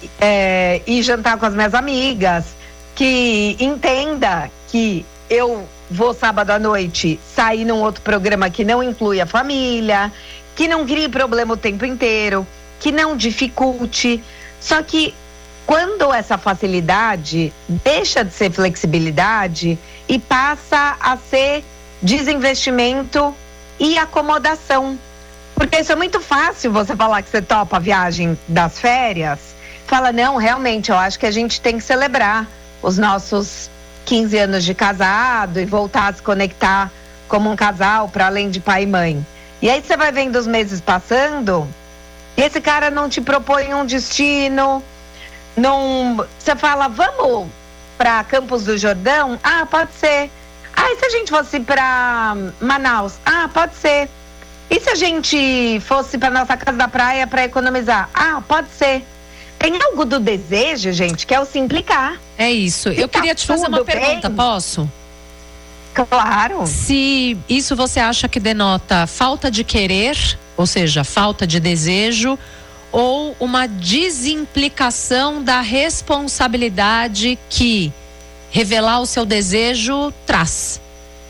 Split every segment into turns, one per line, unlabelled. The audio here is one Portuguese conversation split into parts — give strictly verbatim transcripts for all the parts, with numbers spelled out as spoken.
é, ir jantar com as minhas amigas, que entenda que eu vou sábado à noite sair num outro programa que não inclui a família, que não crie problema o tempo inteiro, que não dificulte. Só que quando essa facilidade deixa de ser flexibilidade e passa a ser desinvestimento e acomodação. Porque isso é muito fácil você falar que você topa a viagem das férias. Fala, não, realmente, eu acho que a gente tem que celebrar os nossos quinze anos de casado e voltar a se conectar como um casal para além de pai e mãe. E aí você vai vendo os meses passando e esse cara não te propõe um destino, não, você fala, vamos para Campos do Jordão? Ah, pode ser. Ah, e se a gente fosse para Manaus? Ah, pode ser. E se a gente fosse para nossa casa da praia para economizar? Ah, pode ser. Tem algo do desejo, gente, que é o se implicar.
É isso. Eu
tá
queria te fazer uma pergunta,
bem?
posso?
Claro.
Se isso você acha que denota falta de querer, ou seja, falta de desejo, ou uma desimplicação da responsabilidade que revelar o seu desejo traz?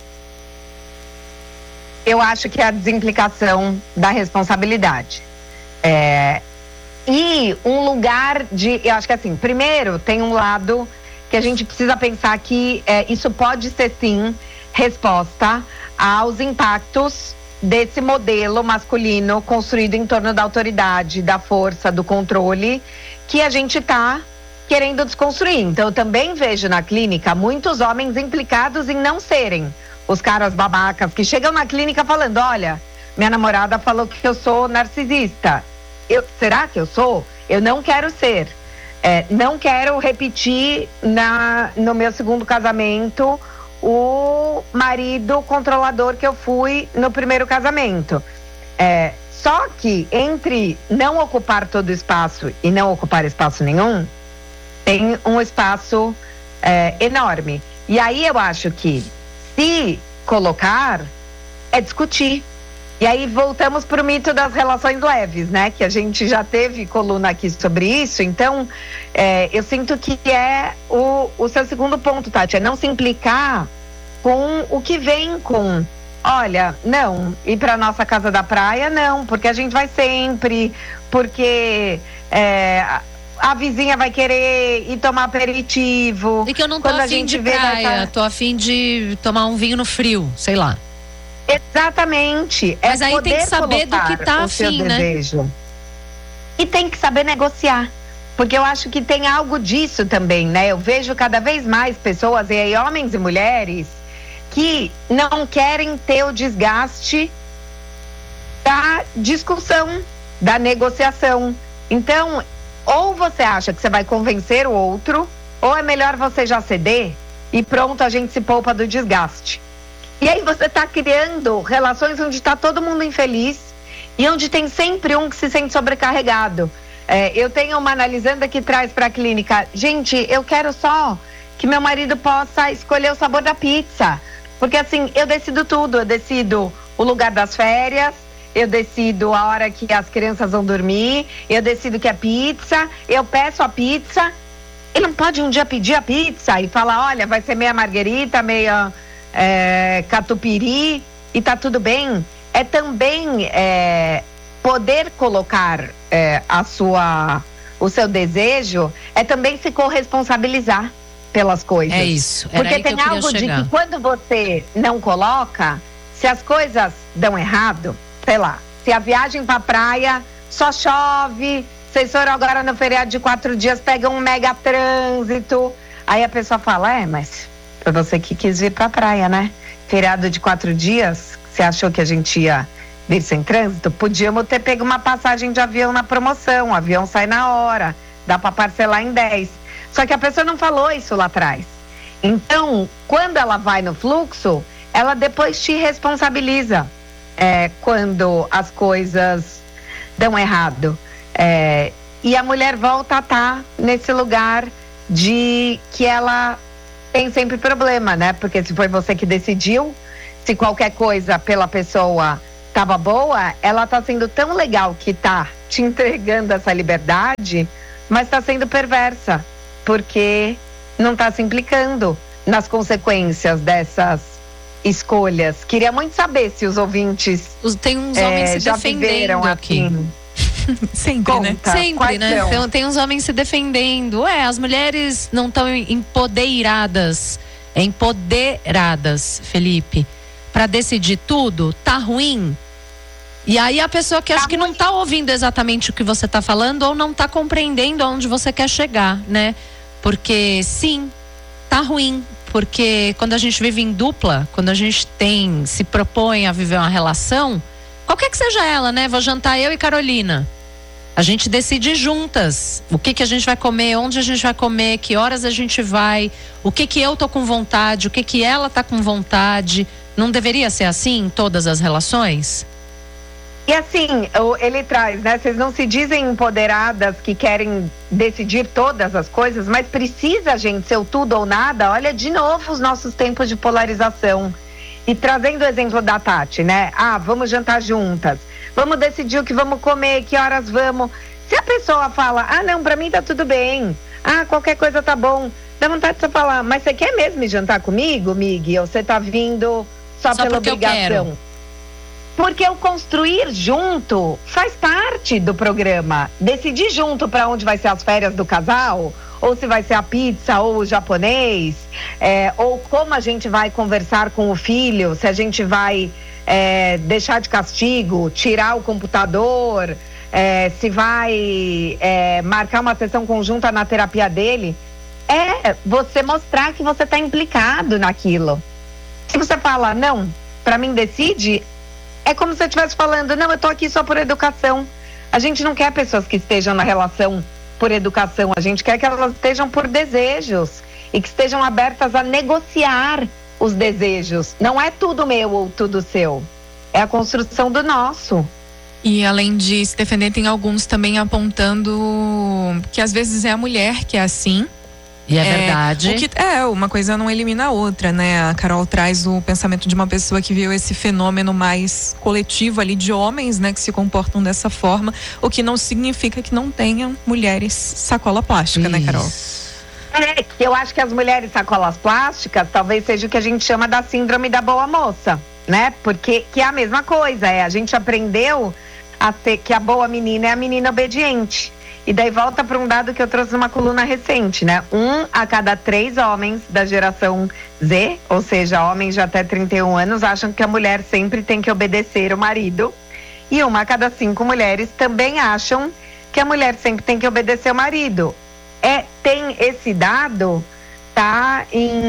Eu acho que é a desimplicação da responsabilidade. É, e um lugar de... Eu acho que assim, primeiro tem um lado que a gente precisa pensar que é, isso pode ser sim resposta aos impactos desse modelo masculino construído em torno da autoridade, da força, do controle, que a gente está querendo desconstruir. Então eu também vejo na clínica muitos homens implicados em não serem os caras babacas que chegam na clínica falando, olha, minha namorada falou que eu sou narcisista. Eu, será que eu sou? Eu não quero ser. É, não quero repetir na, no meu segundo casamento o marido controlador que eu fui no primeiro casamento. É, só que entre não ocupar todo o espaço e não ocupar espaço nenhum, tem um espaço é, enorme. E aí eu acho que se colocar é discutir. E aí voltamos para o mito das relações leves, né? Que a gente já teve coluna aqui sobre isso. Então, é, eu sinto que é o, o seu segundo ponto, Tati, é não se implicar com o que vem com... Olha, não, ir para nossa casa da praia, não, porque a gente vai sempre, porque é, a, a vizinha vai querer ir tomar aperitivo.
E que eu não tô
Quando a
afim
gente
de
vê
praia,
dessa...
tô afim de tomar um vinho no frio, sei lá.
Exatamente.
Mas
é
aí tem que saber do que tá
o seu
afim, né?
desejo. E tem que saber negociar. Porque eu acho que tem algo disso também, né? Eu vejo cada vez mais pessoas, e aí homens e mulheres, que não querem ter o desgaste da discussão, da negociação. Então, ou você acha que você vai convencer o outro, ou é melhor você já ceder e pronto, a gente se poupa do desgaste. E aí você está criando relações onde está todo mundo infeliz e onde tem sempre um que se sente sobrecarregado. É, eu tenho uma analisanda que traz para a clínica, gente, eu quero só que meu marido possa escolher o sabor da pizza. Porque assim, eu decido tudo, eu decido o lugar das férias, eu decido a hora que as crianças vão dormir, eu decido que é pizza, eu peço a pizza. Ele não pode um dia pedir a pizza e falar, olha, vai ser meia marguerita, meia... É, catupiry e tá tudo bem. É também é, poder colocar é, a sua, o seu desejo, é também se corresponsabilizar pelas coisas.
É isso. Era
Porque
aí
tem
que eu
algo
queria
de
chegar.
que quando você não coloca, se as coisas dão errado, sei lá, se a viagem pra praia só chove, vocês foram agora no feriado de quatro dias, pegam um mega trânsito, aí a pessoa fala, é, mas foi você que quis vir pra praia, né? Feriado de quatro dias, você achou que a gente ia vir sem trânsito? Podíamos ter pego uma passagem de avião na promoção, o avião sai na hora, dá pra parcelar em dez. Só que a pessoa não falou isso lá atrás. Então, quando ela vai no fluxo, ela depois te responsabiliza é, quando as coisas dão errado. É, e a mulher volta a estar nesse lugar de que ela... tem sempre problema, né? Porque se foi você que decidiu, se qualquer coisa pela pessoa tava boa, ela tá sendo tão legal que tá te entregando essa liberdade, mas está sendo perversa, porque não está se implicando nas consequências dessas escolhas. Queria muito saber se os ouvintes
Os- Tem uns homens
é,
se
já
defendendo
viveram
aqui.
assim.
Sempre, né?
Conta,
Sempre,
quais
né?
são?
Tem, tem uns homens se defendendo. É, as mulheres não estão empodeiradas. É empoderadas, Felipe. Pra decidir tudo, tá ruim. E aí a pessoa que acha
Tá
que não
ruim.
tá ouvindo exatamente o que você tá falando ou não tá compreendendo aonde você quer chegar, né? Porque sim, tá ruim. Porque quando a gente vive em dupla, quando a gente tem, se propõe a viver uma relação, qualquer que seja ela, né? Vou jantar eu e Carolina. A gente decide juntas o que que a gente vai comer, onde a gente vai comer, que horas a gente vai, o que que eu tô com vontade, o que que ela tá com vontade. Não deveria ser assim em todas as relações?
E assim, o- ele traz, né? Vocês não se dizem empoderadas que querem decidir todas as coisas, mas precisa, gente, ser o tudo ou nada. Olha de novo os nossos tempos de polarização. E trazendo o exemplo da Tati, né? Ah, vamos jantar juntas. Vamos decidir o que vamos comer, que horas vamos. Se a pessoa fala, ah, não, pra mim tá tudo bem. Ah, qualquer coisa tá bom. Dá vontade de você falar, mas você quer mesmo ir jantar comigo, Mig? Ou você tá vindo só,
Só
pela
porque eu
obrigação?
quero.
Porque o construir junto faz parte do programa. Decidir junto para onde vai ser as férias do casal, ou se vai ser a pizza ou o japonês, é, ou como a gente vai conversar com o filho, se a gente vai é, deixar de castigo, tirar o computador, é, se vai é, marcar uma sessão conjunta na terapia dele. É você mostrar que você está implicado naquilo. Se você fala, não, para mim decide, é como se você estivesse falando, não, eu tô aqui só por educação. A gente não quer pessoas que estejam na relação por educação, a gente quer que elas estejam por desejos e que estejam abertas a negociar os desejos. Não é tudo meu ou tudo seu, é a construção do nosso.
E além de se defender, tem alguns também apontando que às vezes é a mulher que é assim.
E é, verdade.
O que, é, uma coisa não elimina a outra, né? A Carol traz o pensamento de uma pessoa que viu esse fenômeno mais coletivo ali de homens, né? Que se comportam dessa forma, o que não significa que não tenham mulheres sacola plástica, né, Carol?
É, que eu acho que as mulheres sacolas plásticas talvez seja o que a gente chama da síndrome da boa moça, né? Porque que é a mesma coisa, é a gente aprendeu a ser que a boa menina é a menina obediente. E daí volta para um dado que eu trouxe numa coluna recente, né? Um a cada três homens da geração Z, ou seja, homens de até trinta e um anos, acham que a mulher sempre tem que obedecer o marido. E uma a cada cinco mulheres também acham que a mulher sempre tem que obedecer o marido. É, tem esse dado, tá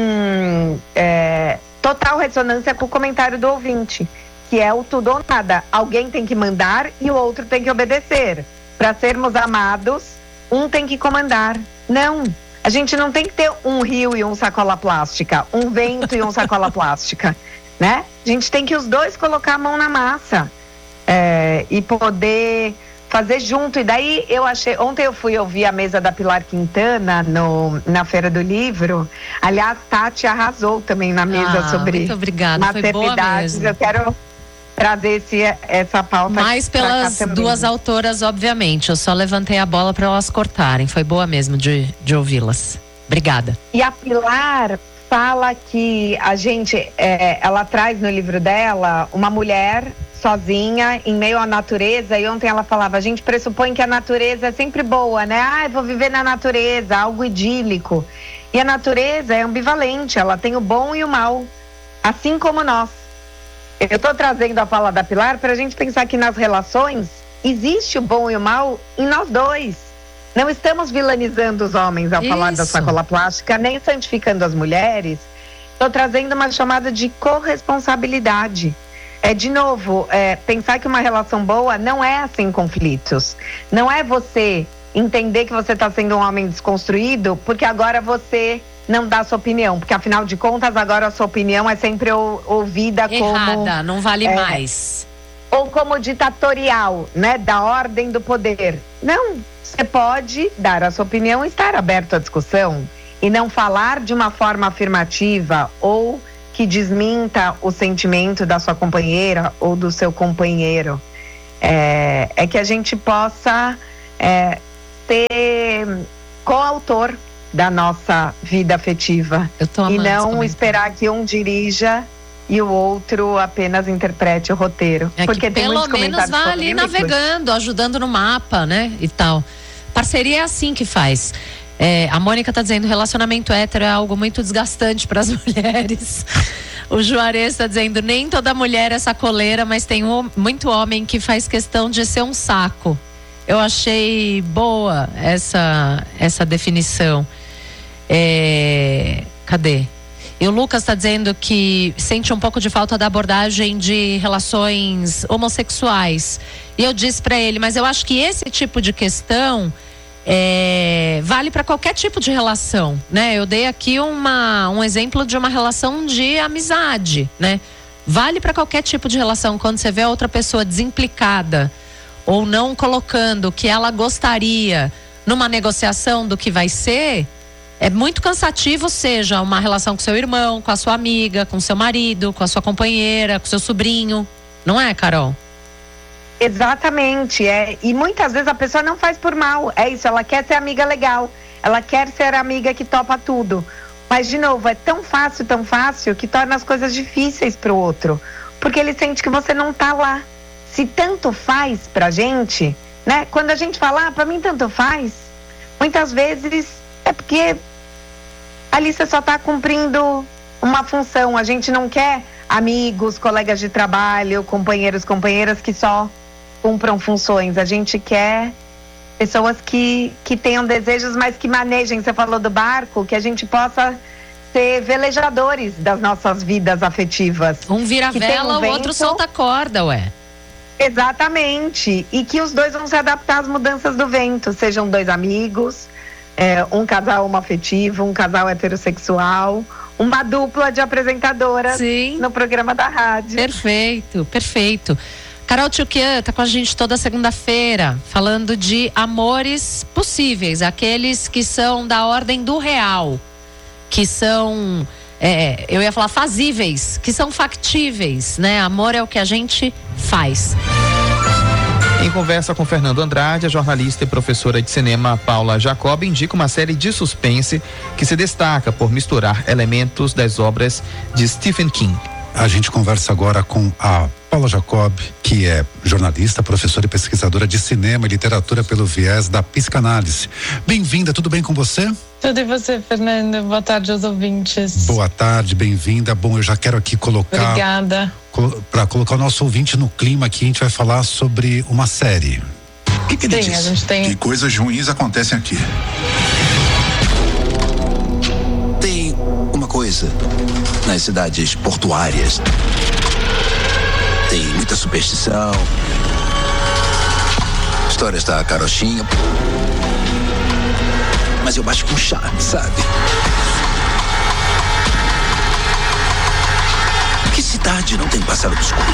em é, total ressonância com o comentário do ouvinte, que é o tudo ou nada. Alguém tem que mandar e o outro tem que obedecer. Para sermos amados, um tem que comandar. Não, a gente não tem que ter um rio e um sacola plástica, um vento e um sacola plástica, né? A gente tem que os dois colocar a mão na massa é, e poder fazer junto. E daí eu achei, ontem eu fui ouvir a mesa da Pilar Quintana no, na Feira do Livro. Aliás, Tati arrasou também na mesa
Ah,
sobre
muito obrigada, foi boa
maternidades.
mesmo.
Eu quero trazer esse, essa pauta.
Mais
pra cá
pelas
também.
duas autoras, obviamente. Eu só levantei a bola para elas cortarem. Foi boa mesmo de, de ouvi-las. Obrigada.
E a Pilar fala que a gente, é, ela traz no livro dela uma mulher sozinha em meio à natureza, e ontem ela falava, a gente pressupõe que a natureza é sempre boa, né? Ah, eu vou viver na natureza, algo idílico. E a natureza é ambivalente, ela tem o bom e o mal, assim como nós. Eu estou trazendo a fala da Pilar para a gente pensar que nas relações existe o bom e o mal em nós dois. Não estamos vilanizando os homens ao
Isso.
falar da sacola plástica, nem santificando as mulheres. Estou trazendo uma chamada de corresponsabilidade. É, de novo, é, pensar que uma relação boa não é sem conflitos. Não é você entender que você está sendo um homem desconstruído porque agora você não dá a sua opinião. Porque, afinal de contas, agora a sua opinião é sempre ou, ouvida como...
Errada, não vale
é,
mais.
Ou como ditatorial, né? Da ordem do poder. Não, você pode dar a sua opinião e estar aberto à discussão. E não falar de uma forma afirmativa ou que desminta o sentimento da sua companheira ou do seu companheiro. É, é que a gente possa é, ser coautor da nossa vida afetiva.
Eu tô amando
e não
esse
esperar que um dirija e o outro apenas interprete o roteiro.
É
porque
que
tem
pelo
muitos
menos vai ali navegando, ajudando no mapa, né? E tal. Parceria é assim que faz. É, a Mônica tá dizendo: relacionamento hétero é algo muito desgastante para as mulheres. O Juarez está dizendo: nem toda mulher é sacoleira, mas tem um, muito homem que faz questão de ser um saco. Eu achei boa essa, essa definição. É, cadê? E o Lucas está dizendo que sente um pouco de falta da abordagem de relações homossexuais. E eu disse para ele: mas eu acho que esse tipo de questão é, vale para qualquer tipo de relação, né? Eu dei aqui uma, um exemplo de uma relação de amizade, né? Vale para qualquer tipo de relação. Quando você vê a outra pessoa desimplicada ou não colocando o que ela gostaria numa negociação do que vai ser, é muito cansativo, seja uma relação com seu irmão, com a sua amiga, com seu marido, com a sua companheira, com seu sobrinho. Não é, Carol?
Exatamente, é. E muitas vezes a pessoa não faz por mal. É isso, ela quer ser amiga legal. Ela quer ser amiga que topa tudo. Mas, de novo, é tão fácil, tão fácil, que torna as coisas difíceis pro outro. Porque ele sente que você não tá lá. Se tanto faz pra gente, né? Quando a gente fala, ah, pra mim tanto faz, muitas vezes é porque ali você só tá cumprindo uma função. A gente não quer amigos, colegas de trabalho, companheiros, companheiras que só cumpram funções. A gente quer pessoas que, que tenham desejos, mas que manejem. Você falou do barco, que a gente possa ser velejadores das nossas vidas afetivas.
Um vira vela, um o outro solta corda, ué.
Exatamente. E que os dois vão se adaptar às mudanças do vento. Sejam dois amigos, é, um casal homoafetivo, um casal heterossexual, uma dupla de apresentadoras. Sim. No programa da rádio.
Perfeito, perfeito. Carol Tchukian está com a gente toda segunda-feira, falando de amores possíveis, aqueles que são da ordem do real, que são, é, eu ia falar fazíveis, que são factíveis, né? Amor é o que a gente faz.
Em conversa com Fernando Andrade, a jornalista e professora de cinema Paula Jacob indica uma série de suspense que se destaca por misturar elementos das obras de Stephen King.
A gente conversa agora com a Paula Jacob, que é jornalista, professora e pesquisadora de cinema e literatura pelo viés da psicanálise. Bem-vinda, tudo bem com você?
Tudo e você, Fernando? Boa tarde aos ouvintes.
Boa tarde, bem-vinda. Bom, eu já quero aqui colocar...
Obrigada.
Colo, para colocar o nosso ouvinte no clima aqui, a gente vai falar sobre uma série.
O que, que ele
Sim,
diz?
A gente tem...
Que coisas ruins acontecem aqui. Tem uma coisa nas cidades portuárias. Tem muita superstição, histórias da carochinha, mas eu acho com charme, sabe? Que cidade não tem passado escuro?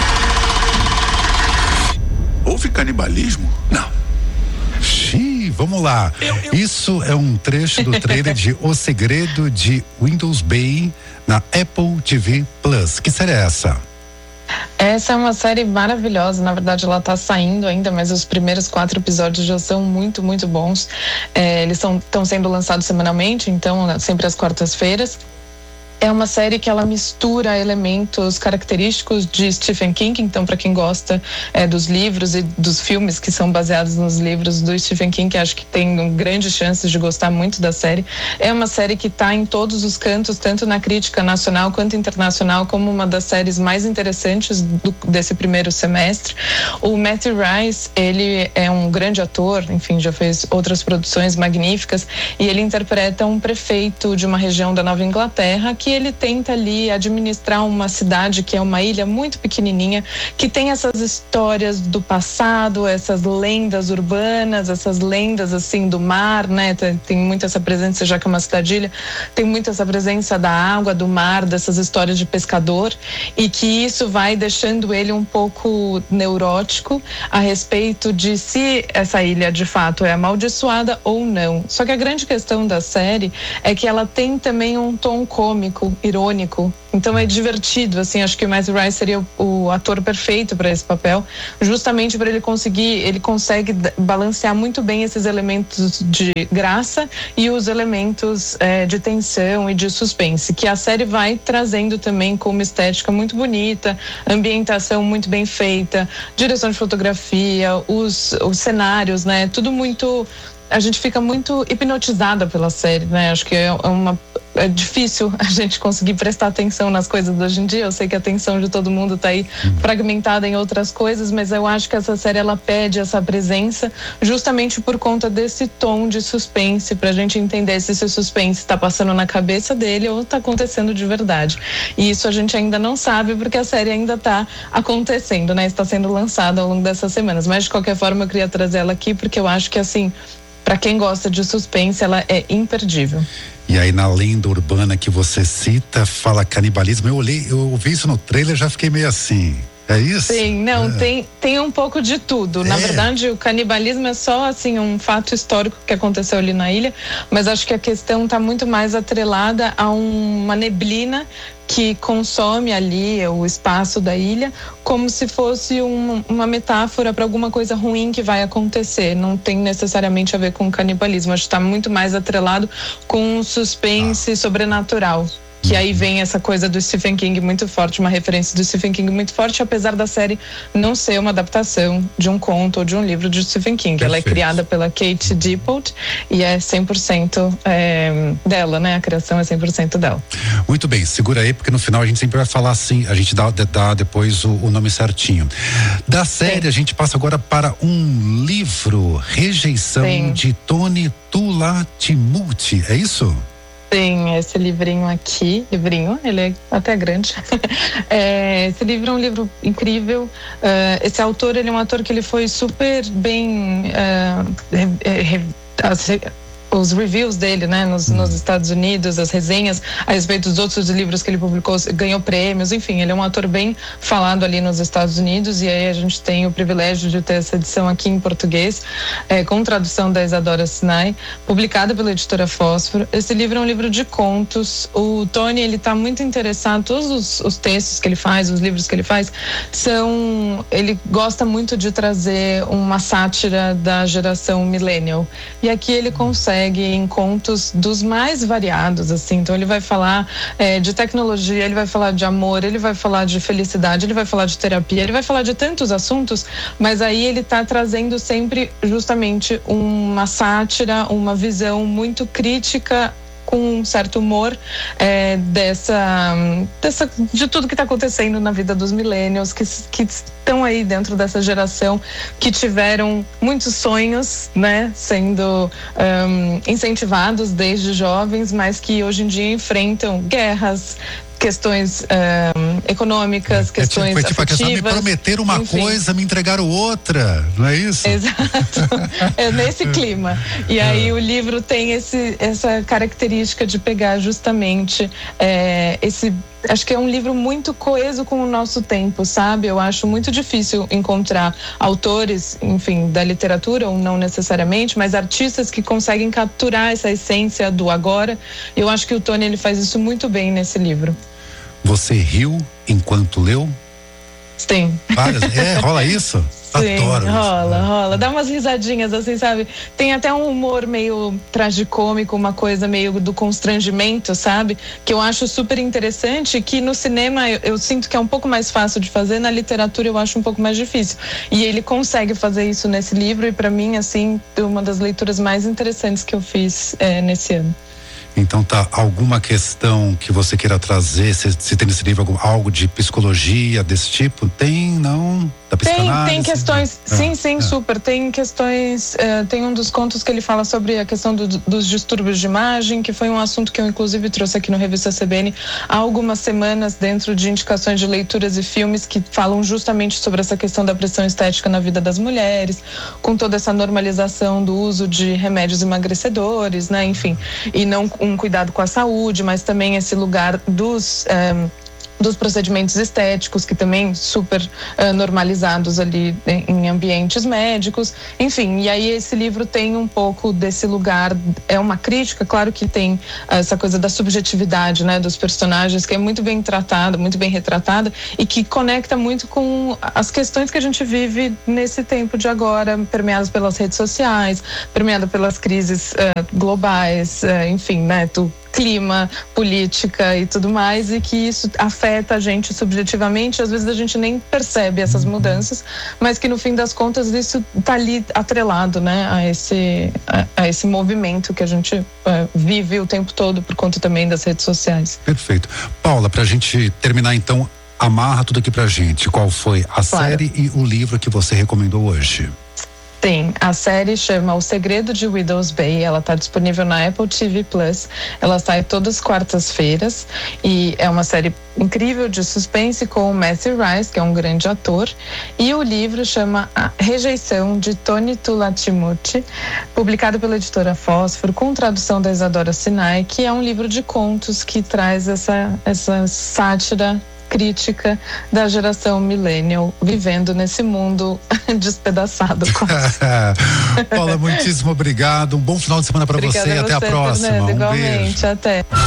Houve canibalismo? Não.
Xiii, vamos lá. Eu, eu... Isso é um trecho do trailer de O Segredo de Windows Bay na Apple T V Plus. Que série é essa?
Essa é uma série maravilhosa, na verdade ela tá saindo ainda, mas os primeiros quatro episódios já são muito, muito bons. É, eles estão sendo lançados semanalmente, então sempre às quartas-feiras. É uma série que ela mistura elementos característicos de Stephen King, então para quem gosta é, dos livros e dos filmes que são baseados nos livros do Stephen King, acho que tem grandes chances de gostar muito da série. É uma série que está em todos os cantos, tanto na crítica nacional quanto internacional, como uma das séries mais interessantes do, desse primeiro semestre. O Matthew Rice, ele é um grande ator, enfim, já fez outras produções magníficas, e ele interpreta um prefeito de uma região da Nova Inglaterra que ele tenta ali administrar uma cidade que é uma ilha muito pequenininha, que tem essas histórias do passado, essas lendas urbanas, essas lendas assim do mar, né? Tem, tem muito essa presença, já que é uma cidadilha, tem muito essa presença da água, do mar, dessas histórias de pescador, e que isso vai deixando ele um pouco neurótico a respeito de se essa ilha de fato é amaldiçoada ou não. Só que a grande questão da série é que ela tem também um tom cômico, irônico, Então é divertido, assim, acho que o Matthew Rice seria o, o ator perfeito para esse papel, justamente para ele conseguir, ele consegue balancear muito bem esses elementos de graça e os elementos é, de tensão e de suspense, que a série vai trazendo também com uma estética muito bonita, ambientação muito bem feita, direção de fotografia, os, os cenários, né, tudo muito... A gente fica muito hipnotizada pela série, né? Acho que é uma é difícil a gente conseguir prestar atenção nas coisas de hoje em dia. Eu sei que a atenção de todo mundo está aí fragmentada em outras coisas, mas eu acho que essa série ela pede essa presença justamente por conta desse tom de suspense, pra gente entender se esse suspense está passando na cabeça dele ou está acontecendo de verdade. E isso a gente ainda não sabe porque a série ainda está acontecendo, né? Está sendo lançada ao longo dessas semanas. Mas de qualquer forma eu queria trazer ela aqui porque eu acho que assim, para quem gosta de suspense, ela é imperdível.
E aí na lenda urbana que você cita, fala canibalismo. Eu olhei, eu ouvi isso no trailer, já fiquei meio assim. É isso?
Sim, não, é. tem, tem um pouco de tudo. É. Na verdade, o canibalismo é só assim um fato histórico que aconteceu ali na ilha, mas acho que a questão está muito mais atrelada a um, uma neblina que consome ali o espaço da ilha, como se fosse um, uma metáfora para alguma coisa ruim que vai acontecer. Não tem necessariamente a ver com canibalismo. Acho que está muito mais atrelado com um suspense ah. sobrenatural. Que aí vem essa coisa do Stephen King muito forte, uma referência do Stephen King muito forte, apesar da série não ser uma adaptação de um conto ou de um livro de Stephen King. Perfeito. Ela é criada pela Kate Dippold e é cem por cento é, dela, né? A criação é cem por cento dela.
Muito bem, segura aí, porque no final a gente sempre vai falar assim, a gente dá, dá depois o, o nome certinho. Da série, Sim. a gente passa agora para um livro, Rejeição, Sim. de Tony Tulatimulti, é isso?
Tem esse livrinho aqui, livrinho, ele é até grande. É, esse livro é um livro incrível. Uh, esse autor, ele é um autor que ele foi super bem... Uh, re, re, re, os reviews dele, né, nos, nos Estados Unidos, as resenhas a respeito dos outros livros que ele publicou, ganhou prêmios, enfim, ele é um autor bem falado ali nos Estados Unidos, e aí a gente tem o privilégio de ter essa edição aqui em português, é, com tradução da Isadora Sinai, publicada pela editora Fósforo. Esse livro é um livro de contos. O Tony, ele tá muito interessado, todos os, os textos que ele faz, os livros que ele faz, são, ele gosta muito de trazer uma sátira da geração millennial, e aqui ele consegue em contos dos mais variados, assim. Então ele vai falar é, de tecnologia, ele vai falar de amor, ele vai falar de felicidade, ele vai falar de terapia, ele vai falar de tantos assuntos, mas aí ele tá trazendo sempre justamente uma sátira, uma visão muito crítica, com um certo humor é, dessa, dessa, de tudo que está acontecendo na vida dos millennials, que, que estão aí dentro dessa geração, que tiveram muitos sonhos, né, sendo um, incentivados desde jovens, mas que hoje em dia enfrentam guerras, questões um, econômicas, questões
foi tipo
afetivas.
A questão, me prometer uma Enfim. coisa, me entregaram outra, não é isso?
Exato, é nesse clima. E aí o livro tem esse, essa característica de pegar justamente é, esse... Acho que é um livro muito coeso com o nosso tempo, sabe? Eu acho muito difícil encontrar autores, enfim, da literatura, ou não necessariamente, mas artistas que conseguem capturar essa essência do agora. Eu acho que o Tony, ele faz isso muito bem nesse livro.
Você riu enquanto leu?
Sim.
Várias? É, rola isso?
Sim,
Adoro
rola,
isso.
rola. Dá umas risadinhas, assim, sabe? Tem até um humor meio tragicômico, uma coisa meio do constrangimento, sabe? Que eu acho super interessante, que no cinema eu, eu sinto que é um pouco mais fácil de fazer, na literatura eu acho um pouco mais difícil. E ele consegue fazer isso nesse livro, e pra mim, assim, é uma das leituras mais interessantes que eu fiz é, nesse ano.
Então tá, alguma questão que você queira trazer, se, se tem nesse livro algum, algo de psicologia desse tipo? Tem, não? Da psicanálise?
Tem, tem questões,
é,
sim, sim,
é.
super, tem questões, é, tem um dos contos que ele fala sobre a questão do, dos distúrbios de imagem, que foi um assunto que eu inclusive trouxe aqui no Revista C B N há algumas semanas, dentro de indicações de leituras e filmes que falam justamente sobre essa questão da pressão estética na vida das mulheres, com toda essa normalização do uso de remédios emagrecedores, né, enfim, e não um cuidado com a saúde, mas também esse lugar dos... É, dos procedimentos estéticos, que também super uh, normalizados ali em, em ambientes médicos, enfim, e aí esse livro tem um pouco desse lugar, é uma crítica, claro que tem uh, essa coisa da subjetividade, né, dos personagens, que é muito bem tratada, muito bem retratada, e que conecta muito com as questões que a gente vive nesse tempo de agora, permeadas pelas redes sociais, permeada pelas crises uh, globais, uh, enfim, né, do clima, política e tudo mais, e que isso afeta a gente subjetivamente, às vezes a gente nem percebe essas mudanças, mas que no fim das contas isso está ali atrelado, né, a esse, a, a esse movimento que a gente uh, vive o tempo todo por conta também das redes sociais.
Perfeito. Paula, pra gente terminar então, amarra tudo aqui pra gente, qual foi a claro. série e o livro que você recomendou hoje?
Sim, a série chama O Segredo de Widow's Bay, ela está disponível na Apple T V Plus, ela sai todas as quartas-feiras e é uma série incrível de suspense com o Matthew Rice, que é um grande ator, e o livro chama A Rejeição, de Tony Tulatimucci, publicado pela editora Fósforo, com tradução da Isadora Sinai, que é um livro de contos que traz essa, essa sátira crítica da geração millennial vivendo nesse mundo despedaçado.
Paula, muitíssimo obrigado. Um bom final de semana para você e até a próxima.
Fernando,
um
igualmente,
beijo.
até.